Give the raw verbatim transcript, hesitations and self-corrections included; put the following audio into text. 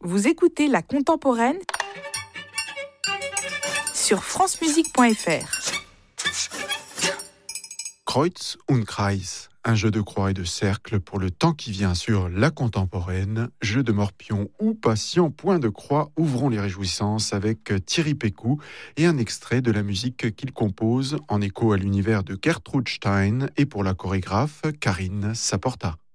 Vous écoutez La Contemporaine sur francemusique point f r. Kreuz und Kreis, un jeu de croix et de cercle pour le temps qui vient sur La Contemporaine, jeu de morpion ou patient point de croix. Ouvrons les réjouissances avec Thierry Pécou et un extrait de la musique qu'il compose en écho à l'univers de Gertrude Stein et pour la chorégraphe Karine Saporta.